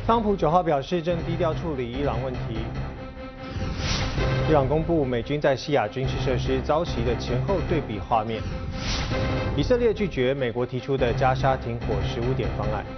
特朗普9号表示，正低调处理伊朗问题。伊朗公布美军在西亚军事设施遭袭的前后对比画面。以色列拒绝美国提出的加沙停火15点方案。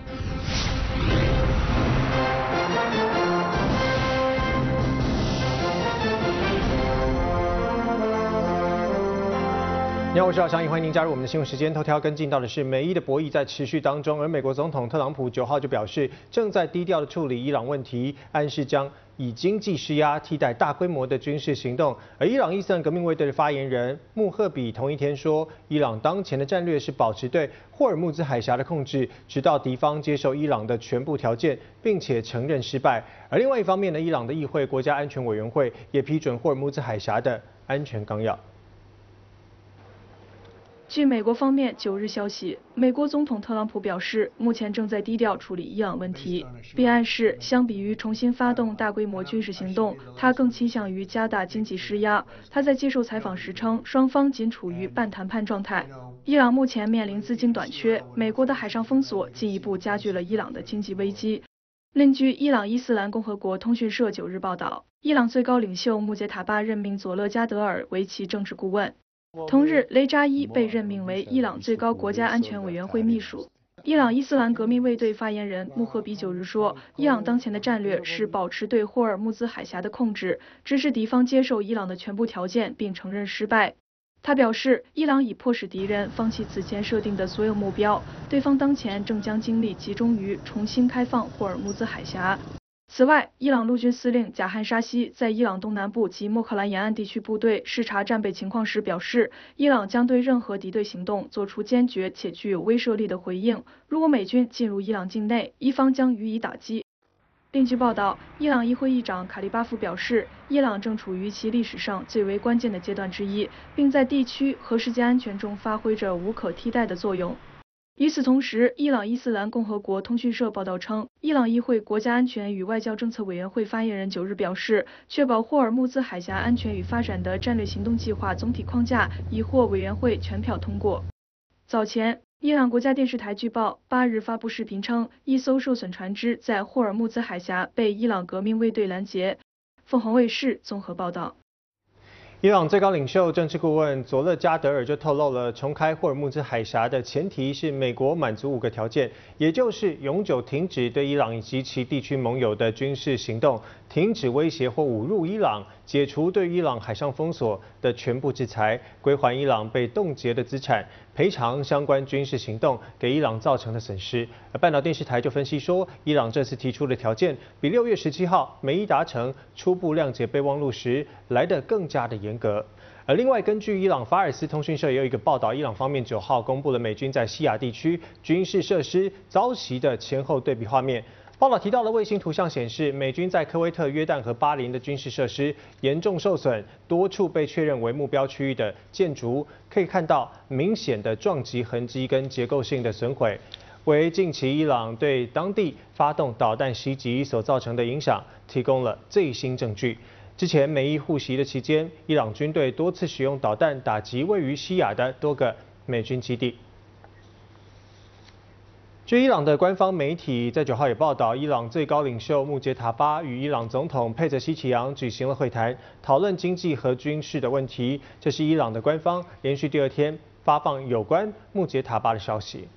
你好，我是姚翔义，欢迎您加入我们的新闻时间。头条跟进到的是，美伊的博弈在持续当中，而美国总统特朗普9号就表示，正在低调的处理伊朗问题，暗示将以经济施压替代大规模的军事行动。而伊朗伊斯兰革命卫队的发言人穆赫比同一天说，伊朗当前的战略是保持对霍尔木兹海峡的控制，直到敌方接受伊朗的全部条件，并且承认失败。而另外一方面呢，伊朗的议会国家安全委员会也批准霍尔木兹海峡的安全纲要。 据美国方面9日消息，美国总统特朗普表示，目前正在低调处理伊朗问题，并暗示，相比于重新发动大规模军事行动，他更倾向于加大经济施压。他在接受采访时称，双方仅处于半谈判状态。伊朗目前面临资金短缺，美国的海上封锁进一步加剧了伊朗的经济危机。另据伊朗伊斯兰共和国通讯社9日报道，伊朗最高领袖穆杰塔巴任命佐勒加德尔为其政治顾问。同日，雷扎伊被任命为伊朗最高国家安全委员会秘书。伊朗伊斯兰革命卫队发言人穆赫比9日说，伊朗当前的战略是保持对霍尔木兹海峡的控制，直至敌方接受伊朗的全部条件并承认失败。他表示，伊朗已迫使敌人放弃此前设定的所有目标，对方当前正将精力集中于重新开放霍尔木兹海峡。此外，伊朗陆军司令贾汉沙西在伊朗东南部及莫克兰沿岸地区部队视察战备情况时表示，伊朗将对任何敌对行动做出坚决且具有威慑力的回应。如果美军进入伊朗境内，伊方将予以打击。另据报道，伊朗议会议长卡利巴夫表示，伊朗正处于其历史上最为关键的阶段之一，并在地区和世界安全中发挥着无可替代的作用。与此同时，伊朗伊斯兰共和国通讯社报道称，伊朗议会国家安全与外交政策委员会发言人9日表示，确保霍尔木兹海峡安全与发展的战略行动计划总体框架已获委员会全票通过。早前，伊朗国家电视台据报8日发布视频称，一艘受损船只在霍尔木兹海峡被伊朗革命卫队拦截。凤凰卫视综合报道。 伊朗最高领袖政治顾问佐勒加德尔就透露了，重开霍尔木兹海峡的前提是美国满足5个条件，也就是永久停止对伊朗以及其地区盟友的军事行动，停止威胁或侮辱伊朗，解除对伊朗海上封锁的全部制裁，归还伊朗被冻结的资产，赔偿相关军事行动给伊朗造成的损失。而半岛电视台就分析说，伊朗这次提出的条件比6月17号美伊达成初步谅解备忘录时来得更加的严格。而另外，根据伊朗法尔斯通讯社也有一个报道，伊朗方面9号公布了美军在西亚地区军事设施遭袭的前后对比画面。报道提到的卫星图像显示，美军在科威特、约旦和巴林的军事设施严重受损，多处被确认为目标区域的建筑可以看到明显的撞击痕迹跟结构性的损毁，为近期伊朗对当地发动导弹袭击所造成的影响提供了最新证据。之前美伊互袭的期间，伊朗军队多次使用导弹打击位于西亚的多个美军基地。据伊朗的官方媒体在9号也报道，伊朗最高领袖穆杰塔巴与伊朗总统佩泽希奇扬举行了会谈，讨论经济和军事的问题。这是伊朗的官方连续第2天发放有关穆杰塔巴的消息。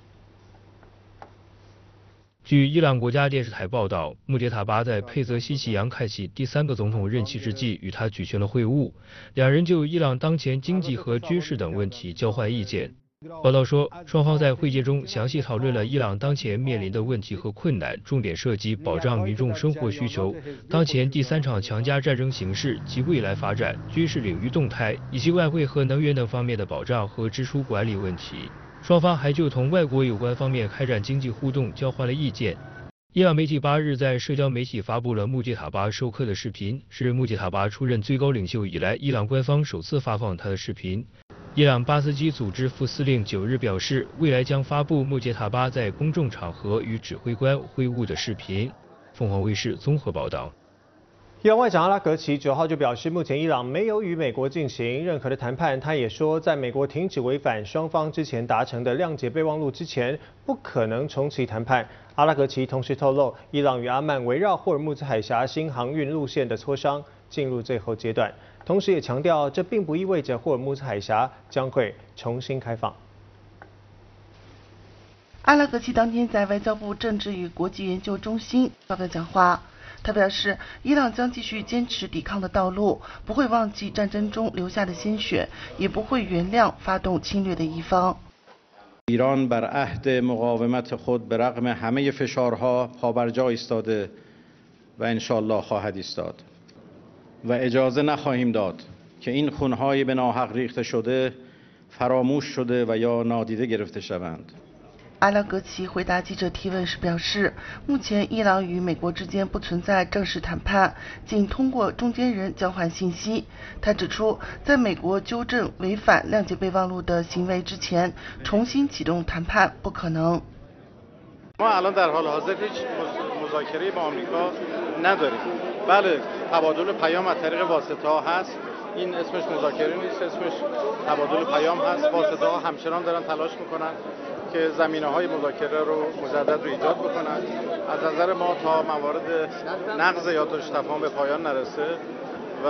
据伊朗国家电视台报道，穆杰塔巴在佩泽希奇扬开启第3个总统任期之际与他举行了会晤，两人就伊朗当前经济和军事等问题交换意见。报道说，双方在会见中详细讨论了伊朗当前面临的问题和困难，重点涉及保障民众生活需求、当前第3场强加战争形势及未来发展、军事领域动态，以及外汇和能源等方面的保障和支出管理问题。双方还就同外国有关方面开展经济互动交换了意见。伊朗媒体8日在社交媒体发布了穆杰塔巴授课的视频，是穆杰塔巴出任最高领袖以来，伊朗官方首次发放他的视频。伊朗巴斯基组织副司令9日表示，未来将发布穆杰塔巴在公众场合与指挥官会晤的视频。凤凰卫视综合报道。 伊朗外长阿拉格齐9号就表示，目前伊朗没有与美国进行任何的谈判。他也说，在美国停止违反双方之前达成的谅解备忘录之前，不可能重启谈判。阿拉格齐同时透露，伊朗与阿曼围绕霍尔木兹海峡新航运路线的磋商进入最后阶段，同时也强调，这并不意味着霍尔木兹海峡将会重新开放。 阿拉格齐当天在外交部政治与国际研究中心发表讲话。他表示，伊朗将继续坚持抵抗的道路，不会忘记战争中流下的鲜血，也不会原谅发动侵略的一方。 ایران بر عهد مقاومت خود به رغم همه فشارها پابرجا ایستاده و انشالله خواهد ایستاد و اجازه نخواهیم داد که این خونهای به ناحق ریخته شده فراموش شده و یا نادیده گرفته شوند。 阿拉格齐回答记者提问时表示，目前伊朗与美国之间不存在正式谈判，仅通过中间人交换信息。他指出，在美国纠正违反谅解备忘录的行为之前，重新启动谈判不可能。 ما الان در حال حاضر هیچ مذاکره با آمریکا نداریم. بله، تبادل پیام از طریق واسطه‌ها هست. این اسمش مذاکره نیست، اسمش تبادل پیام هست. واسطه‌ها همچنان دارن تلاش میکنن که زمینه‌های مذاکره رو مجدد رو ایجاد بکنن. از نظر ما تا موارد نقض یادداشت تفاهم به پایان نرسه و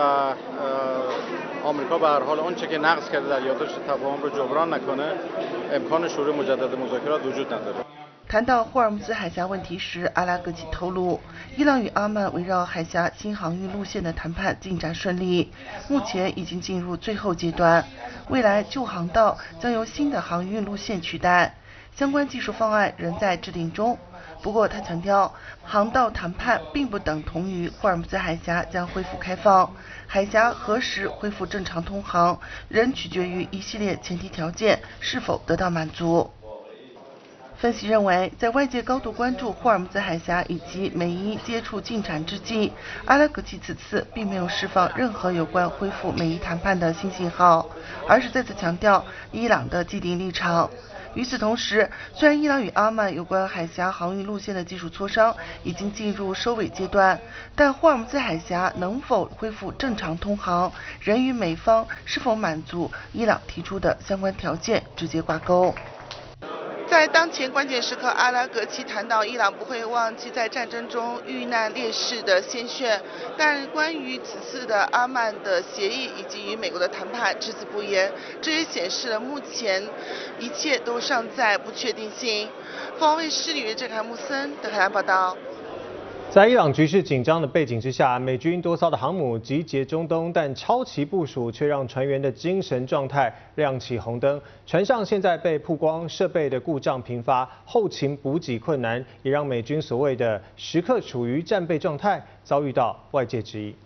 آمریکا به هر حال آنچه که نقض کرده در یادداشت تفاهم رو جبران نکنه، امکان شروع مجدد مذاکرات وجود نداره. 谈到霍尔木兹海峡问题时，阿拉格齐透露，伊朗与阿曼围绕海峡新航运路线的谈判进展顺利，目前已经进入最后阶段，未来旧航道将由新的航运路线取代，相关技术方案仍在制定中。不过他强调，航道谈判并不等同于霍尔木兹海峡将恢复开放，海峡何时恢复正常通航，仍取决于一系列前提条件是否得到满足。分析认为，在外界高度关注霍尔木兹海峡以及美伊接触进展之际，阿拉格齐此次并没有释放任何有关恢复美伊谈判的新信号，而是再次强调伊朗的既定立场。与此同时，虽然伊朗与阿曼有关海峡航运路线的技术磋商已经进入收尾阶段，但霍尔木兹海峡能否恢复正常通航，仍与美方是否满足伊朗提出的相关条件直接挂钩。在当前关键时刻，阿拉格齐谈到伊朗不会忘记在战争中遇难烈士的鲜血，但关于此次的阿曼的协议以及与美国的谈判只字不言，这也显示了目前一切都尚在不确定性。凤凰卫视女郑凯木森德黑兰报道。 在伊朗局势紧张的背景之下，美军多艘的航母集结中东，但超期部署却让船员的精神状态亮起红灯。船上现在被曝光设备的故障频发，后勤补给困难，也让美军所谓的时刻处于战备状态遭遇到外界质疑。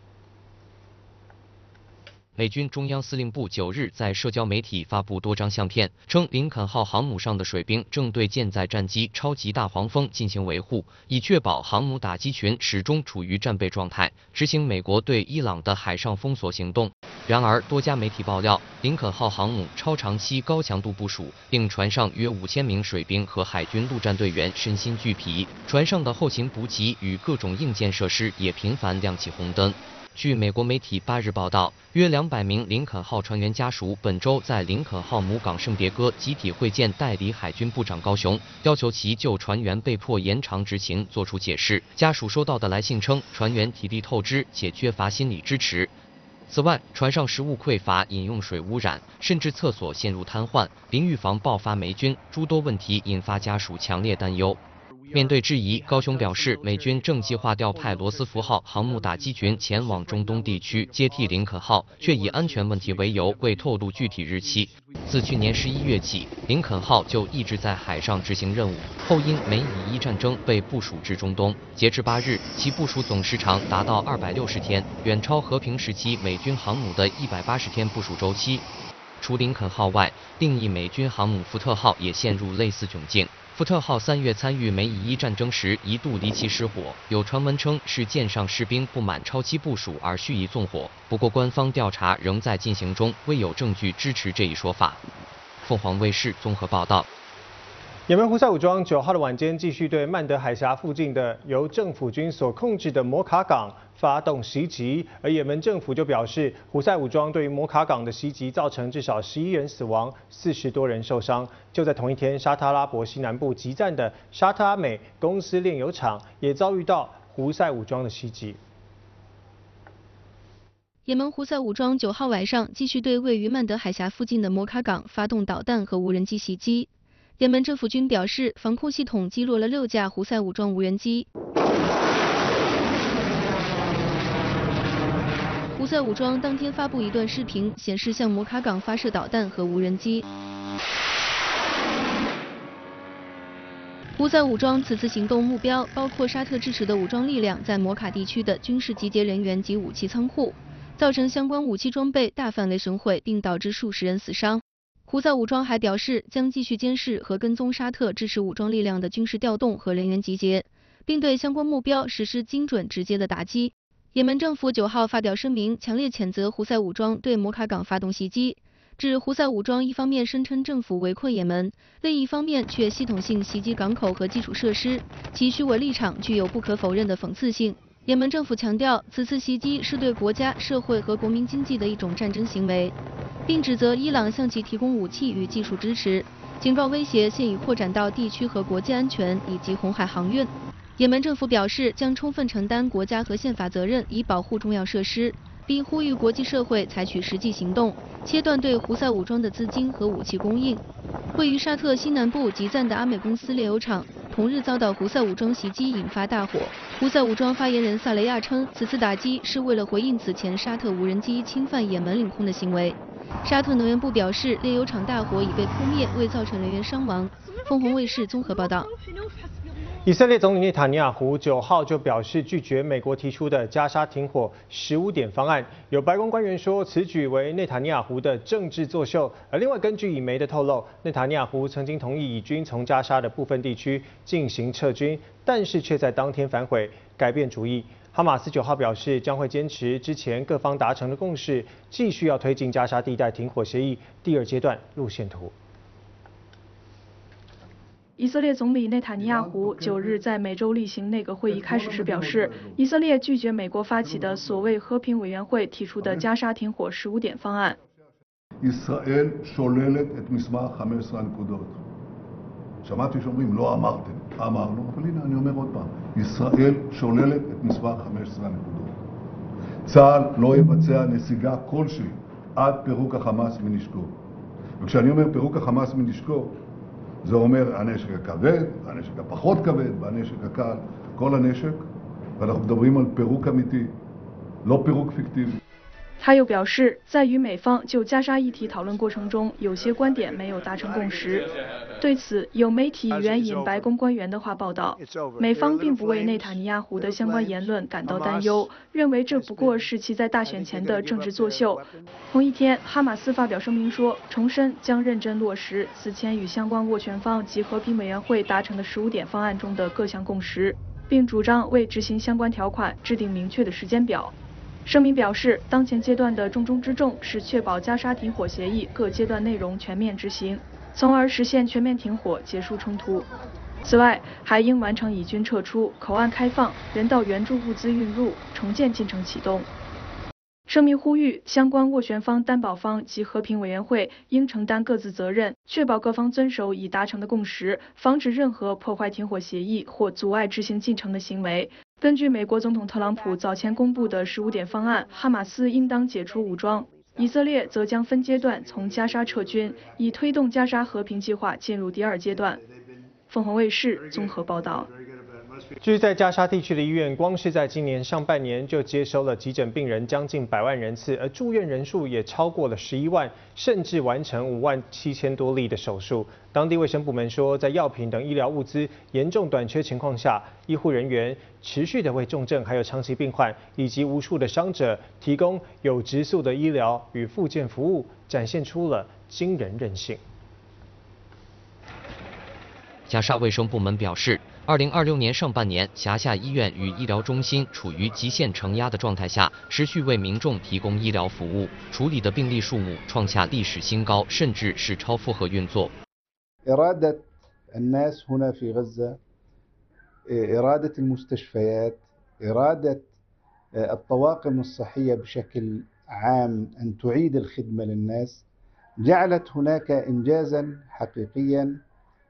美军中央司令部9日在社交媒体发布多张相片，称林肯号航母上的水兵正对舰载战机超级大黄蜂进行维护，以确保航母打击群始终处于战备状态，执行美国对伊朗的海上封锁行动。然而，多家媒体爆料，林肯号航母超长期高强度部署，令船上约5000名水兵和海军陆战队员身心俱疲，船上的后勤补给与各种硬件设施也频繁亮起红灯。据美国媒体8日报道，约200名林肯号船员家属本周在林肯号母港圣别哥集体会见代理海军部长高雄，要求其就船员被迫延长执勤作出解释。家属收到的来信称，船员体力透支且缺乏心理支持。此外，船上食物匮乏、饮用水污染，甚至厕所陷入瘫痪，淋浴房爆发霉菌，诸多问题引发家属强烈担忧。面对质疑，高雄表示，美军正计划调派罗斯福号航母打击群前往中东地区接替林肯号，却以安全问题为由未透露具体日期。自去年11月起，林肯号就一直在海上执行任务，后因美以伊战争被部署至中东。截至8日，其部署总时长达到260天，远超和平时期美军航母的180天部署周期。除林肯号外，另一美军航母福特号也陷入类似窘境。福特号3月参与美以伊战争时一度离奇失火，有传闻称是舰上士兵不满超期部署而蓄意纵火，不过官方调查仍在进行中，未有证据支持这一说法。凤凰卫视综合报道。 也门胡塞武装9号的晚间继续对曼德海峡附近的由政府军所控制的摩卡港发动袭击，而也门政府就表示，胡塞武装对于摩卡港的袭击造成至少11人死亡，40多人受伤。就在同一天，沙特阿拉伯西南部集赞的沙特阿美公司炼油厂也遭遇到胡塞武装的袭击。 也门胡塞武装9号晚上继续对位于曼德海峡附近的摩卡港发动导弹和无人机袭击。也门政府军表示，防空系统击落了6架胡塞武装无人机。胡塞武装当天发布一段视频，显示向摩卡港发射导弹和无人机。胡塞武装此次行动目标包括沙特支持的武装力量在摩卡地区的军事集结人员及武器仓库，造成相关武器装备大范围损毁，并导致数十人死伤。胡塞武装还表示，将继续监视和跟踪沙特支持武装力量的军事调动和人员集结，并对相关目标实施精准直接的打击。也门政府9号发表声明，强烈谴责胡塞武装对摩卡港发动袭击，指胡塞武装一方面声称政府围困也门，另一方面却系统性袭击港口和基础设施，其虚伪立场具有不可否认的讽刺性。也门政府强调，此次袭击是对国家、社会和国民经济的一种战争行为，并指责伊朗向其提供武器与技术支持，警告威胁现已扩展到地区和国际安全以及红海航运。也门政府表示，将充分承担国家和宪法责任，以保护重要设施，并呼吁国际社会采取实际行动，切断对胡塞武装的资金和武器供应。位于沙特西南部集赞的阿美公司炼油厂同日遭到胡塞武装袭击，引发大火。胡塞武装发言人萨雷亚称，此次打击是为了回应此前沙特无人机侵犯也门领空的行为。沙特能源部表示，炼油厂大火已被扑灭，未造成人员伤亡。凤凰卫视综合报道。 以色列总理内塔尼亚胡9号就表示拒绝美国提出的加沙停火15点方案。有白宫官员说，此举为内塔尼亚胡的政治作秀。而另外，根据以媒的透露，内塔尼亚胡曾经同意以军从加沙的部分地区进行撤军，但是却在当天反悔，改变主意。哈马斯9号表示，将会坚持之前各方达成的共识，继续要推进加沙地带停火协议第2阶段路线图。 以色列总理内塔尼亚胡9日在每周例行内阁会议开始时表示，以色列拒绝美国发起的所谓和平委员会提出的加沙停火15点方案。 ישראל שוללת את מסמך 15 הנקודות. שמעתי שאומרים לא אמרתם, אמרנו, אבל הנה אני אומר עוד פעם, ישראל שוללת את מסמך 15 הנקודות. צה"ל לא יבצע נסיגה כלשהי עד פירוק החמאס מנשקו. וכשאני אומר פירוק החמאס מנשקו, זה אומר הנשק הכבד, הנשק הפחות כבד, והנשק הקל, כל הנשק, ואנחנו מדברים על פירוק אמיתי, לא פירוק פיקטיבי. 他又表示，在与美方就加沙议题讨论过程中，有些观点没有达成共识。对此，有媒体援引白宫官员的话报道，美方并不为内塔尼亚胡的相关言论感到担忧，认为这不过是其在大选前的政治作秀。同一天，哈马斯发表声明说，重申将认真落实此前与相关斡旋方及和平委员会达成的15点方案中的各项共识，并主张为执行相关条款制定明确的时间表。声明表示，当前阶段的重中之重是确保加沙停火协议各阶段内容全面执行，从而实现全面停火，结束冲突。此外，还应完成以军撤出、口岸开放、人道援助物资运入、重建进程启动。声明呼吁相关斡旋方、担保方及和平委员会应承担各自责任，确保各方遵守已达成的共识，防止任何破坏停火协议或阻碍执行进程的行为。根据美国总统特朗普早前公布的15点方案，哈马斯应当解除武装，以色列则将分阶段从加沙撤军，以推动加沙和平计划进入第2阶段。凤凰卫视综合报道。 至于在加沙地区的医院，光是在今年上半年就接收了急诊病人将近100万人次，而住院人数也超过了11万，甚至完成57000多例的手术。当地卫生部门说，在药品等医疗物资严重短缺情况下，医护人员持续的为重症还有长期病患以及无数的伤者提供有质素的医疗与复健服务，展现出了惊人韧性。 加沙卫生部门表示，2026年上半年，辖下医院与医疗中心处于极限承压的状态下，持续为民众提供医疗服务，处理的病例数目创下历史新高，甚至是超负荷运作。 إرادة الناس هنا في غزة إرادة المستشفيات إرادة الطواقم الصحية بشكل عام أن تعيد الخدمة للناس جعلت هناك إنجازا حقيقيا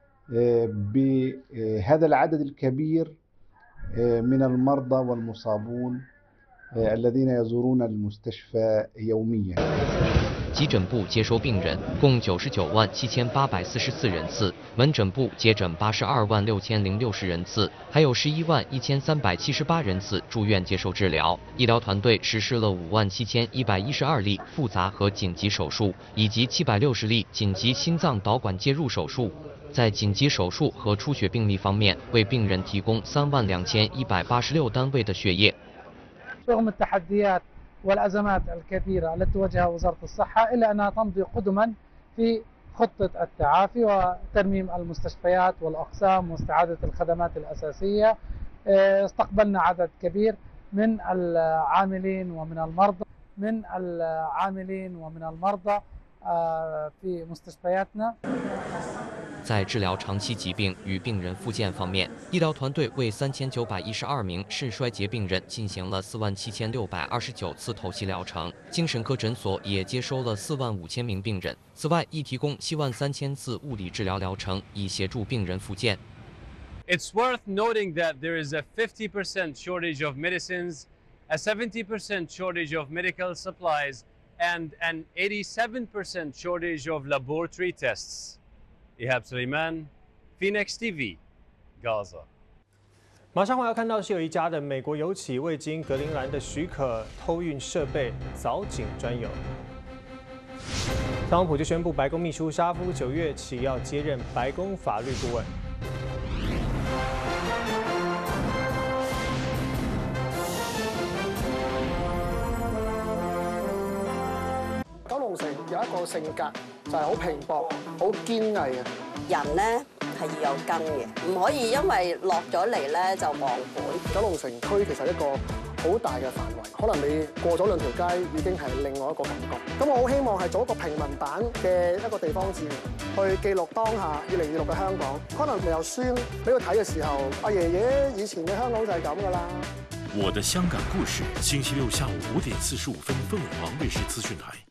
بهذا العدد الكبير من المرضى والمصابون الذين يزورون المستشفى يوميا. 急诊部接收病人共997844人次，门诊部接诊826060人次，还有111378人次住院接受治疗。医疗团队实施了57112例复杂和紧急手术，以及760例紧急心脏导管介入手术。在紧急手术和出血病例方面，为病人提供32186单位的血液。 رغم التحديات والأزمات الكثيرة التي تواجهها وزارة الصحة إلا أنها تمضي قدما في خطة التعافي وترميم المستشفيات والأقسام واستعادة الخدمات الأساسية. استقبلنا عدد كبير من العاملين ومن المرضى في مستشفياتنا. 在治疗长期疾病与病人复健方面，医疗团队为3912名肾衰竭病人进行了47629次透析疗程，精神科诊所也接收了45000名病人。此外，亦提供73000次物理治疗疗程，以协助病人复健。 It's worth noting that there is a 50% shortage of medicines, a 70% shortage of medical supplies, and an 87% shortage of laboratory tests. Ihab Suleiman, Phoenix TV, Gaza. 马上我要看到是有一家的美国油企未经格陵兰的许可偷运设备凿井专有。特朗普就宣布，白宫秘书沙夫9月起要接任白宫法律顾问。 九龍城有一個性格就係好拼搏、好堅毅嘅人咧，係要有根嘅，唔可以因為落咗嚟咧就忘本。 九龍城區其實一個好大嘅範圍，可能你過咗2條街已經係另外一個感覺。咁我好希望係做一個平民版嘅一個地方志，去記錄當下2026嘅香港。可能你有書俾佢睇嘅時候，阿爺爺以前嘅香港就係咁噶啦。 我的香港故事，星期六下午5點45分，鳳凰衛視資訊台。